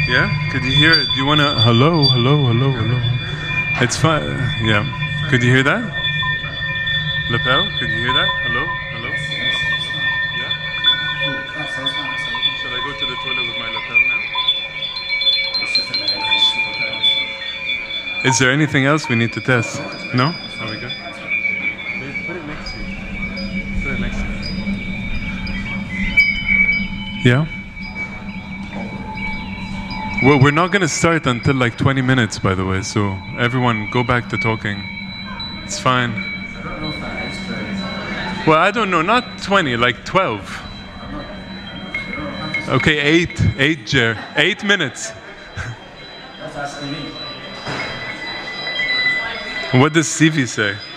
Yeah? Could you hear it? Do you want to... Hello, hello, hello, hello. It's fine. Yeah. Could you hear that? Lapel, could you hear that? Hello, hello? Yeah? Shall I go to the toilet with my lapel now? Is there anything else we need to test? No? Are we good? Put it next to you. Put it next to you. Yeah? Well, we're not going to start until like 20 minutes, by the way, so everyone go back to talking. It's fine. Well, I don't know, not 20, like 12. Okay, 8, Jer. 8 minutes. What does Stevie say?